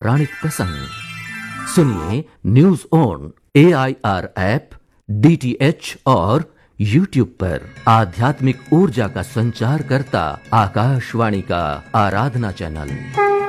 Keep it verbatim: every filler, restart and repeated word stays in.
पौराणिक प्रसंग सुनिए news on A I R app, D T H और यूट्यूब पर। आध्यात्मिक ऊर्जा का संचार करता आकाशवाणी का आराधना चैनल।